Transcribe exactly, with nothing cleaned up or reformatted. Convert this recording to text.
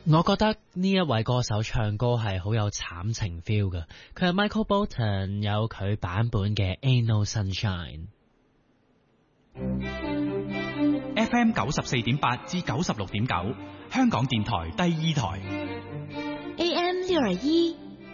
我覺得呢一位歌手唱歌係好有慘情 feel 㗎，佢係 Michael Bolton， 有佢版本嘅 Ain't No Sunshine。F M 九十四點八至九十六點九，香港電台第二台。 A M 六二一